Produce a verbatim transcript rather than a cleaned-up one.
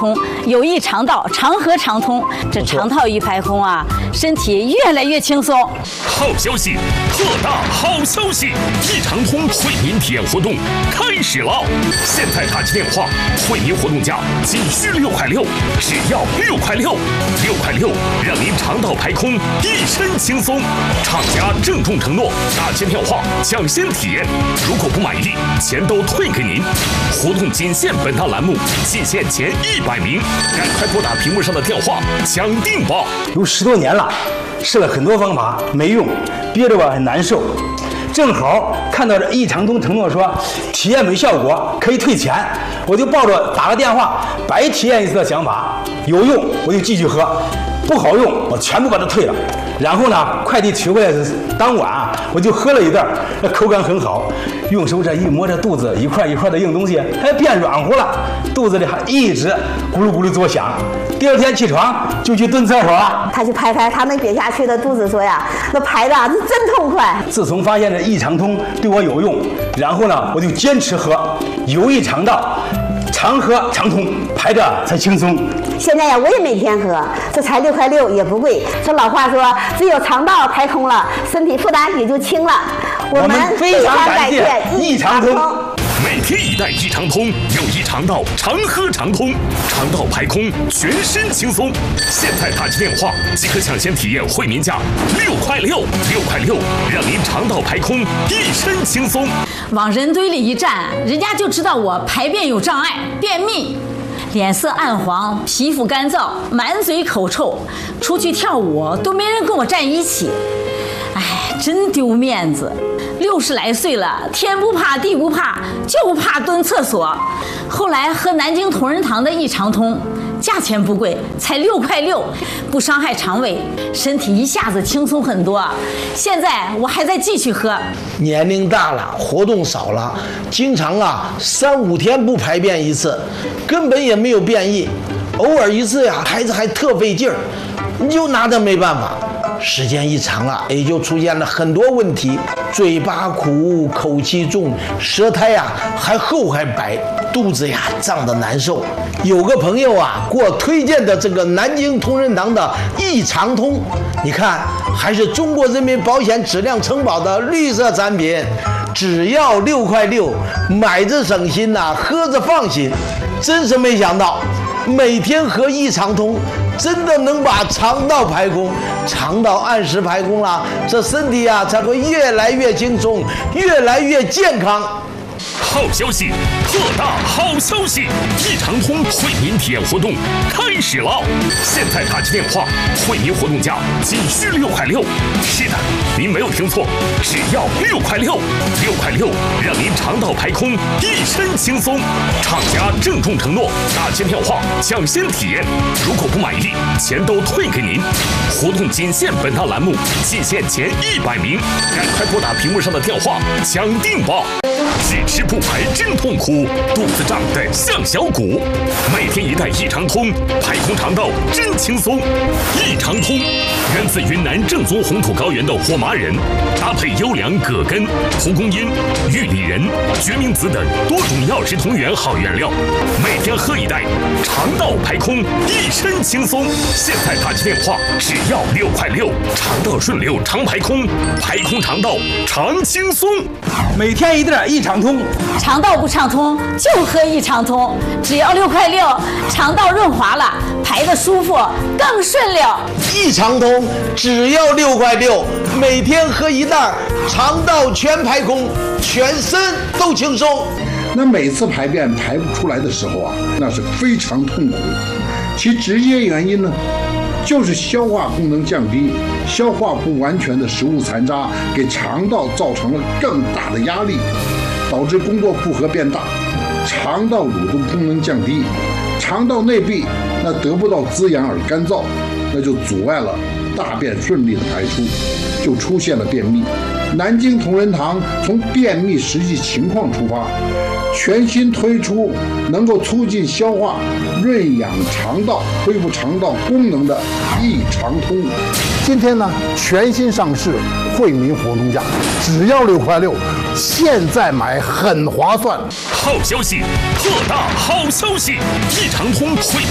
通，有益肠道，肠和肠通。这肠道一排空啊，身体越来越轻松。 好消息，特大好消息！益肠通惠民体验活动开始了！现在打起电话，惠民活动价仅需六块六，只要六块六，六块六让您肠道排空，一身轻松。厂家郑重承诺，打起电话抢先体验，如果不满意，钱都退给您。活动仅限本档栏目，仅限前一百名，赶快拨打屏幕上的电话抢定吧！ 有十多年了，试了很多方法没用，憋着我很难受。正好看到这益肠通承诺说体验没效果可以退钱，我就抱着打个电话白体验一次的想法，有用我就继续喝，不好用我全部把它退了。然后呢，快递取回来的当晚啊，我就喝了一袋，那口感很好，用手这一摸这肚子一块一块的硬东西还变软乎了，肚子里还一直咕噜咕噜作响。第二天起床就去蹲厕所了。 他去拍拍他那瘪下去的肚子，说呀，那排的是真痛快。 自从发现这益肠通对我有用，然后呢，我就坚持喝，有益肠道，常喝常通，排着才轻松。 现在呀，我也每天喝，这才六块六，也不贵。这老话说，只有肠道排空了，身体负担也就轻了。我们非常感谢益肠通。 每天一袋益肠通，有益肠道，常喝常通，肠道排空，全身轻松。现在打起电话即可抢先体验惠民价六块六，六块六让您肠道排空，一身轻松。 往人堆里一站，人家就知道我排便有障碍，便秘。脸色暗黄，皮肤干燥，满嘴口臭，出去跳舞都没人跟我站一起，哎，真丢面子。六十来岁了，天不怕地不怕，就怕蹲厕所。后来喝南京同仁堂的益肠通，价钱不贵，才六块六，不伤害肠胃，身体一下子轻松很多。现在我还在继续喝。 年龄大了，活动少了，经常啊三五天不排便一次，根本也没有便意，偶尔一次呀，孩子还特费劲儿，你就拿他没办法。时间一长啊，也就出现了很多问题，嘴巴苦，口气重，舌苔呀还厚还白，肚子呀胀得难受。有个朋友啊给我推荐的这个南京同仁堂的益肠通，你看还是中国人民保险质量承保的绿色产品，只要六块六，买着省心呐、啊，喝着放心。真是没想到，每天喝益肠通，真的能把肠道排空，肠道按时排空了，这身体啊才会越来越轻松，越来越健康。 好消息，特大好消息！益肠通惠民体验活动开始了！现在打起电话，惠民活动价仅需六块六。是的，您没有听错，只要六块六，六块六让您肠道排空，一身轻松。厂家郑重承诺，打起电话抢先体验，如果不满意，钱都退给您。活动仅限本档栏目，仅限前一百名，赶快拨打屏幕上的电话抢定吧！只吃不排真痛苦，肚子胀得像小鼓。每天一袋益肠通，排空肠道真轻松。益肠通源自云南正宗红土高原的火麻仁，搭配优良葛根、蒲公英、玉里仁、决明子等多种药食同源好原料，每天喝一袋，肠道排空，一身轻松。现在打起电话，只要六块六，肠道顺流，常排空，排空肠道常轻松。 每天一袋益肠通， 肠道不畅通就喝益肠通，只要六块六，肠道润滑了，排得舒服，更顺溜。 益肠通只要六块六，每天喝一袋，肠道全排空，全身都轻松。 那每次排便排不出来的时候啊，那是非常痛苦。其直接原因呢，就是消化功能降低，消化不完全的食物残渣给肠道造成了更大的压力，导致工作负荷变大，肠道蠕动功能降低，肠道内壁那得不到滋养而干燥，那就阻碍了大便顺利的排出，就出现了便秘。南京同仁堂从便秘实际情况出发，全新推出能够促进消化、润养肠道、恢复肠道功能的益肠通。今天呢，全新上市，惠民活动价只要六块六，现在买很划算。 好消息，特大好消息！益肠通惠